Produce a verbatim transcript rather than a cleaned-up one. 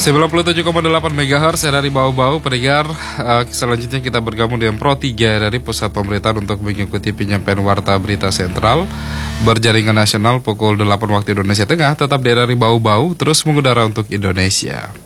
sembilan puluh tujuh koma delapan megahertz dari Bau-Bau pendengar. Uh, selanjutnya kita bergabung dengan Pro tiga dari Pusat Pemberitaan untuk mengikuti penyampaian Warta Berita Sentral berjaringan nasional pukul delapan waktu Indonesia Tengah. Tetap dari Bau-Bau terus mengudara untuk Indonesia.